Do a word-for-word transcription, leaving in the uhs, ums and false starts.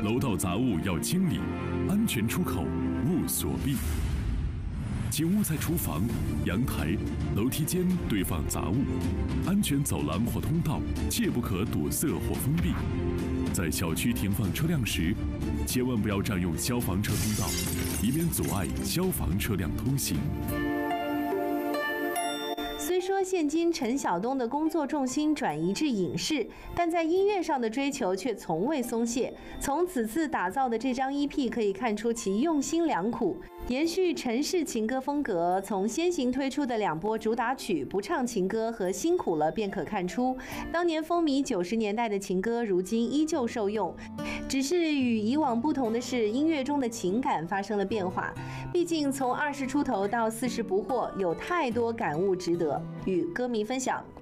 楼道杂物要清理，安全出口勿锁闭。请勿在厨房、阳台、楼梯间堆放杂物，安全走廊或通道切不可堵塞或封闭。在小区停放车辆时，千万不要占用消防车通道，以免阻碍消防车辆通行。 虽说现今陈晓东的工作重心转移至影视，但在音乐上的追求却从未松懈。从此次打造的这张 E P 可以看出其用心良苦，延续陈氏情歌风格。从先行推出的两波主打曲《不唱情歌》和《辛苦了》便可看出，当年风靡九十年代的情歌，如今依旧受用。只是与以往不同的是，音乐中的情感发生了变化。毕竟从二十出头到四十不惑，有太多感悟值得与歌迷分享。